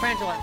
Frangela,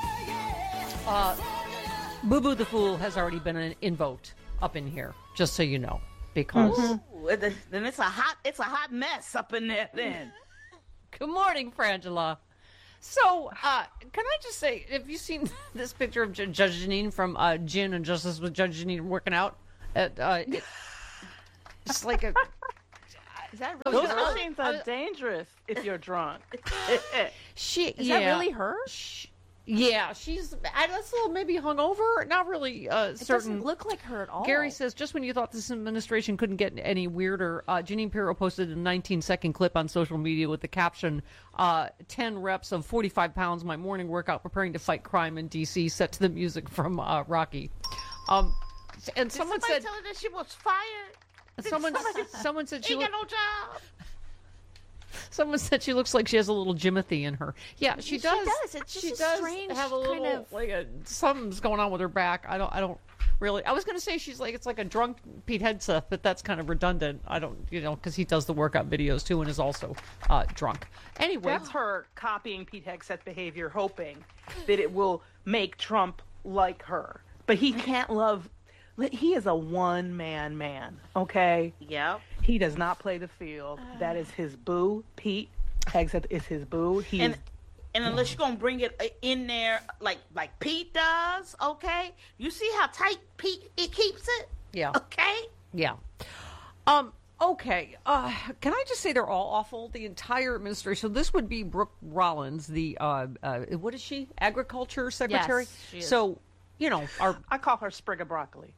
Boo Boo the Fool has already been invoked up in here, just so you know, because... Then it's a hot mess up in there then. Good morning, Frangela. So, can I just say, have you seen this picture of Judge Jeanine from Gin and Justice with Judge Jeanine working out? It's like a... Is that really Those her? machines are dangerous if you're drunk. Is that really her? Yeah, she's that's a little maybe hungover. Not really It certain. doesn't look like her at all. Gary says, just when you thought this administration couldn't get any weirder, Jeanine Pirro posted a 19-second clip on social media with the caption, 10 reps of 45 pounds, my morning workout preparing to fight crime in D.C., set to the music from Rocky. And someone said... tell her that she was fired? Someone said she ain't got no job. Someone said she looks like she has a little Jimothy in her. Yeah, she does. It's just she a does strange have a little, kind of... something's going on with her back. I don't really. I was going to say it's like a drunk Pete Hegseth, but that's kind of redundant. I don't, because he does the workout videos too and is also drunk. Anyway, That's her copying Pete Hegseth behavior, hoping that it will make Trump like her. But he can't love. He is a one-man man, okay? Yep. He does not play the field. That is his boo. Pete Hegseth is his boo. And unless you're gonna bring it in there like Pete does, okay? You see how tight Pete it keeps it? Yeah. Okay. Yeah. Okay. Can I just say they're all awful? The entire administration. So this would be Brooke Rollins, the what is she? Agriculture Secretary. Yes, she is. So I call her Sprig of Broccoli.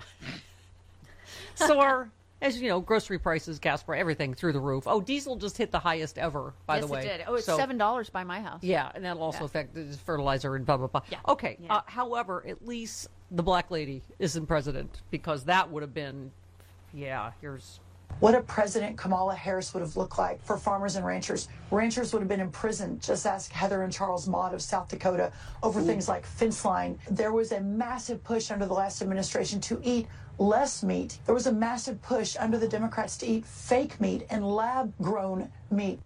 as you know, grocery prices, gas price, everything through the roof. Oh, diesel just hit the highest ever, by the way. Yes, it did. Oh, it's $7 by my house. Yeah, and that'll also affect fertilizer and blah, blah, blah. Yeah. Okay, Yeah. however, at least the black lady isn't president, because that would have been, here's... What a President Kamala Harris would have looked like for farmers and ranchers. Ranchers would have been in prison. Just ask Heather and Charles Mott of South Dakota over things like fence line. There was a massive push under the last administration to eat less meat. There was a massive push under the Democrats to eat fake meat and lab-grown meat.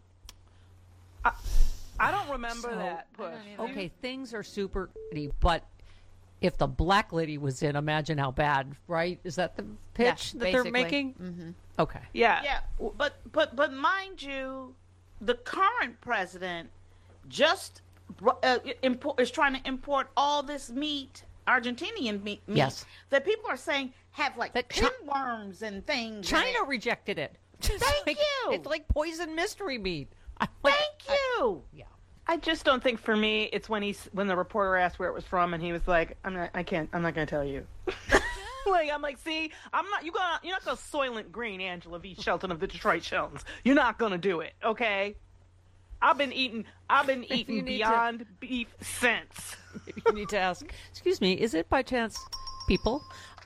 I don't remember that push. Okay, things are super shitty, but if the black lady was in, imagine how bad, right? Is that the pitch that they're making? Mm-hmm. Okay. Yeah. Yeah. But mind you, the current president just is trying to import all this meat, Argentinian meat, Yes. that people are saying have like That pinworms and things. China rejected it. Thank you. It's like poison mystery meat. Thank you. Yeah. I just don't think for me it's when the reporter asked where it was from and he was like, I'm not going to tell you. I'm like, see, you're not going to Soylent Green Angela V. Shelton of the Detroit Sheltons. You're not going to do it, okay? I've been eating Beyond Beef since. Maybe you need to ask, excuse me, is it by chance people?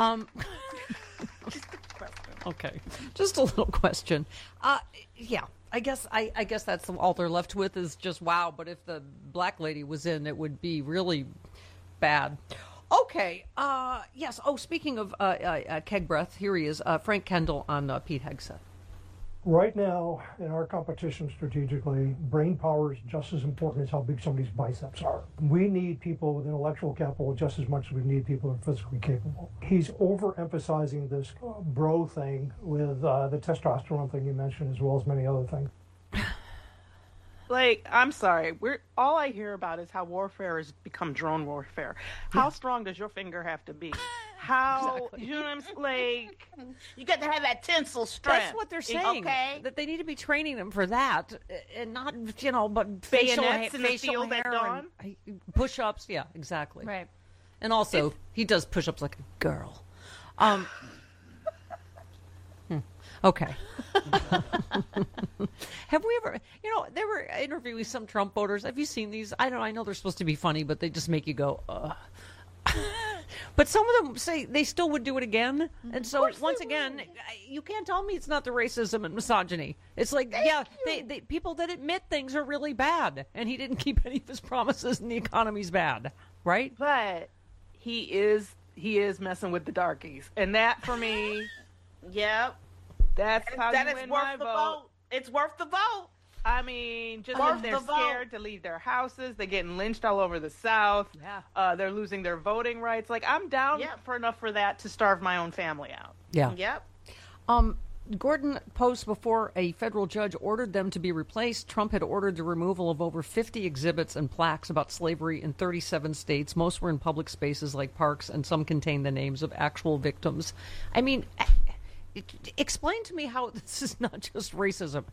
Okay, just a little question. Yeah, I guess that's all they're left with is just wow. But if the black lady was in, it would be really bad. Okay. Yes. Oh, speaking of keg breath, here he is, Frank Kendall on Pete Hegseth. Right now, in our competition strategically, brain power is just as important as how big somebody's biceps are. We need people with intellectual capital just as much as we need people who are physically capable. He's overemphasizing this bro thing with the testosterone thing you mentioned, as well as many other things. Like, I'm sorry. All I hear about is how warfare has become drone warfare. How strong does your finger have to be? How, Exactly. you know what I'm saying? Like, You got to have that tensile strength. That's what they're saying. Okay. That they need to be training them for that, and not but facial Bayonets in the facial field at hair dawn? and push-ups. Yeah, exactly. Right. And also, he does push-ups like a girl. Okay. Have we ever, they were interviewing some Trump voters. Have you seen these? I know they're supposed to be funny, but they just make you go, ugh. But some of them say they still would do it again. And so, once again, you can't tell me it's not the racism and misogyny. It's like, they people that admit things are really bad. And he didn't keep any of his promises and the economy's bad. Right? but he is messing with the darkies. And that, for me, Yep. that's how That you is win worth my the vote. vote. It's worth the vote. I mean, just Mark if they're the vote. scared to leave their houses, they're getting lynched all over the South. Yeah. They're losing their voting rights. Like, I'm down for enough for that to starve my own family out. Yeah. Yep. Gordon posts before a federal judge ordered them to be replaced. Trump had ordered the removal of over 50 exhibits and plaques about slavery in 37 states. Most were in public spaces like parks, and some contained the names of actual victims. I mean, explain to me how this is not just racism.